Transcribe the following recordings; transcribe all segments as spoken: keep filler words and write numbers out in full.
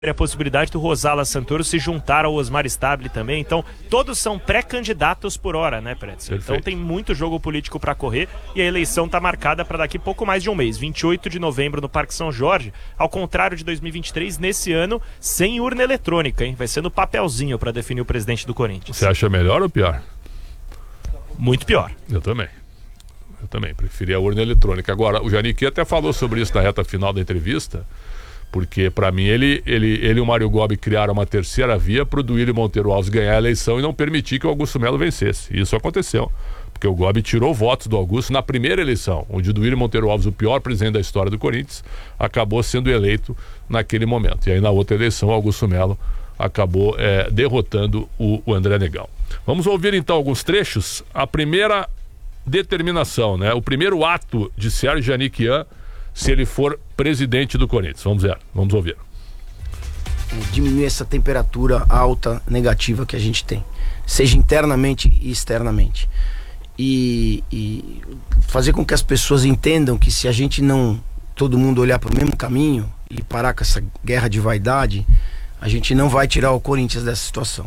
a possibilidade do Rosala Santoro se juntar ao Osmar Stabile também. Então, todos são pré-candidatos por hora, né, Pretzel? Então tem muito jogo político para correr e a eleição está marcada para daqui pouco mais de um mês, vinte e oito de novembro no Parque São Jorge, ao contrário de dois mil e vinte e três, nesse ano, sem urna eletrônica, hein? Vai ser no papelzinho para definir o presidente do Corinthians. Você acha melhor ou pior? Muito pior. Eu também. Eu também, preferia a urna eletrônica. Agora, o Janiquí até falou sobre isso na reta final da entrevista, porque para mim ele, ele, ele e o Mário Gobi criaram uma terceira via para o Duílio Monteiro Alves ganhar a eleição e não permitir que o Augusto Melo vencesse. E isso aconteceu, porque o Gobi tirou votos do Augusto na primeira eleição, onde o Duílio Monteiro Alves, o pior presidente da história do Corinthians, acabou sendo eleito naquele momento. E aí na outra eleição o Augusto Melo acabou é, derrotando o, o André Negão. Vamos ouvir então alguns trechos. A primeira determinação, né? O primeiro ato de Sérgio Janiquian se ele for presidente do Corinthians. Vamos ver, vamos ouvir. Diminuir essa temperatura alta, negativa que a gente tem, seja internamente e externamente. E, e fazer com que as pessoas entendam que se a gente não, todo mundo olhar para o mesmo caminho e parar com essa guerra de vaidade, a gente não vai tirar o Corinthians dessa situação.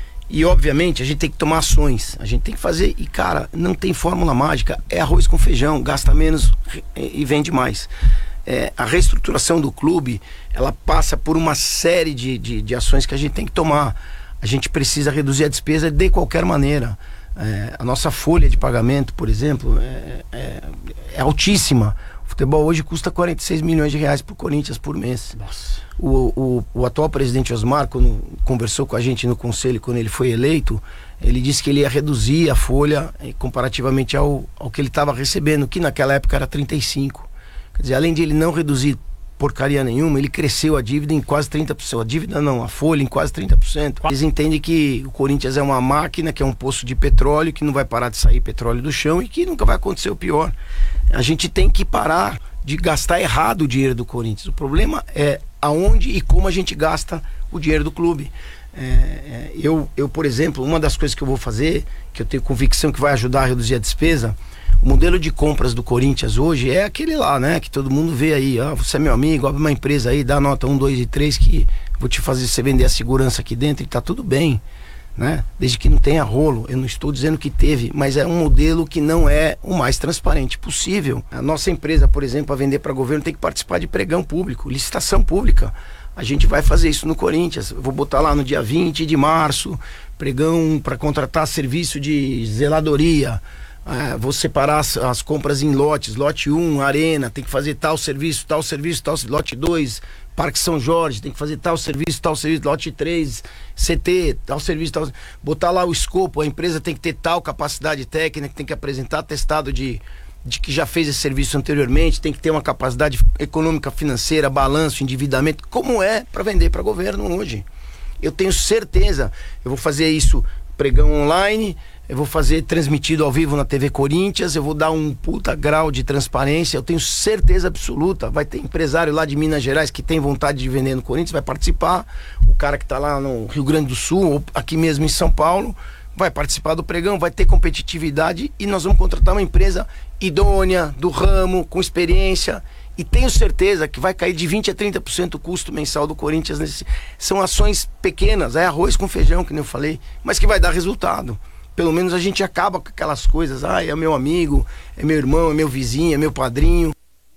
E obviamente a gente tem que tomar ações, a gente tem que fazer, e cara, não tem fórmula mágica, é arroz com feijão, gasta menos e vende mais. É, a reestruturação do clube, ela passa por uma série de, de, de ações que a gente tem que tomar. A gente precisa reduzir a despesa de qualquer maneira. É, a nossa folha de pagamento, por exemplo, é, é, é altíssima. O futebol hoje custa quarenta e seis milhões de reais pro Corinthians por mês. Nossa. O, o, o atual presidente Osmar, quando conversou com a gente no conselho, quando ele foi eleito, ele disse que ele ia reduzir a folha comparativamente ao, ao que ele estava recebendo, que naquela época era trinta e cinco. Quer dizer, além de ele não reduzir porcaria nenhuma, ele cresceu a dívida em quase trinta por cento. A dívida não, a folha em quase trinta por cento. Eles entendem que o Corinthians é uma máquina, que é um poço de petróleo, que não vai parar de sair petróleo do chão e que nunca vai acontecer o pior. A gente tem que parar de gastar errado o dinheiro do Corinthians. O problema é aonde e como a gente gasta o dinheiro do clube. É, é, eu, eu, por exemplo, uma das coisas que eu vou fazer, que eu tenho convicção que vai ajudar a reduzir a despesa, o modelo de compras do Corinthians hoje é aquele lá, né? Que todo mundo vê aí, ah, você é meu amigo, abre uma empresa aí, dá nota um, dois e três que vou te fazer você vender a segurança aqui dentro e tá tudo bem, né? Desde que não tenha rolo. Eu não estou dizendo que teve, mas é um modelo que não é o mais transparente possível. A nossa empresa, por exemplo, para vender para governo tem que participar de pregão público, licitação pública. A gente vai fazer isso no Corinthians. Eu vou botar lá no dia vinte de março, pregão para contratar serviço de zeladoria. Ah, vou separar as, as compras em lotes, lote um, arena, tem que fazer tal serviço, tal serviço, tal lote dois, Parque São Jorge, tem que fazer tal serviço, tal serviço, lote três, C T, tal serviço, tal, botar lá o escopo, a empresa tem que ter tal capacidade técnica, tem que apresentar atestado de, de que já fez esse serviço anteriormente, tem que ter uma capacidade econômica, financeira, balanço, endividamento, como é para vender para governo hoje. Eu tenho certeza, eu vou fazer isso pregão online, eu vou fazer transmitido ao vivo na T V Corinthians, eu vou dar um puta grau de transparência, eu tenho certeza absoluta. Vai ter empresário lá de Minas Gerais que tem vontade de vender no Corinthians, vai participar. O cara que tá lá no Rio Grande do Sul, ou aqui mesmo em São Paulo, vai participar do pregão, vai ter competitividade e nós vamos contratar uma empresa idônea, do ramo, com experiência. E tenho certeza que vai cair de vinte a trinta por cento o custo mensal do Corinthians. Nesse... São ações pequenas, é arroz com feijão, que nem eu falei, mas que vai dar resultado. Pelo menos a gente acaba com aquelas coisas, ah, é meu amigo, é meu irmão, é meu vizinho, é meu padrinho.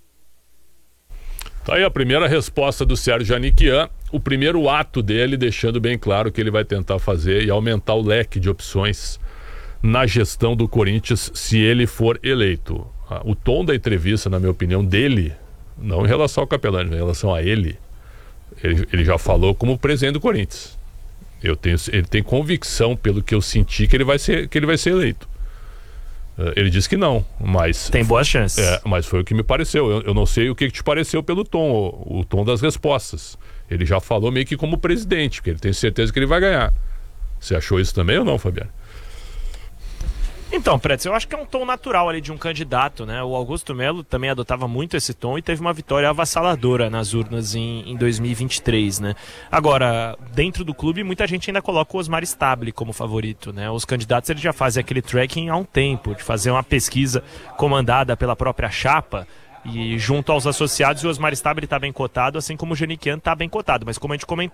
Tá aí a primeira resposta do Sérgio Janiquian, o primeiro ato dele, deixando bem claro que ele vai tentar fazer e aumentar o leque de opções na gestão do Corinthians se ele for eleito. O tom da entrevista, na minha opinião, dele, não em relação ao Capelani, em relação a ele, ele, ele já falou como presidente do Corinthians. Eu tenho, ele tem convicção, pelo que eu senti, que ele vai ser, que ele vai ser eleito. Uh, ele disse que não, mas... Tem boas chances. É, mas foi o que me pareceu. Eu, eu não sei o que, que te pareceu pelo tom, o, o tom das respostas. Ele já falou meio que como presidente, porque ele tem certeza que ele vai ganhar. Você achou isso também ou não, Fabiano? Então, Pretzel, eu acho que é um tom natural ali de um candidato, né? O Augusto Melo também adotava muito esse tom e teve uma vitória avassaladora nas urnas em, em dois mil e vinte e três, né? Agora, dentro do clube, muita gente ainda coloca o Osmar Stabile como favorito, né? Os candidatos eles já fazem aquele tracking há um tempo, de fazer uma pesquisa comandada pela própria chapa, E junto aos associados, o Osmar Stabile está bem cotado, assim como o Janiquian está bem cotado. Mas como a gente comentou,